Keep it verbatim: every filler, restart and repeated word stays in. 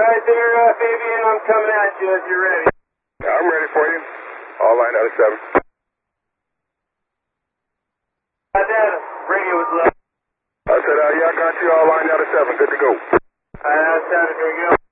right there, uh, Fabian. I'm coming at you if you're ready. Yeah, I'm ready for you. All line out of seven. Uh, Data. Radio was low. I said, uh, yeah, I got you all lined out of seven. Good to go. Uh, that sounded very good.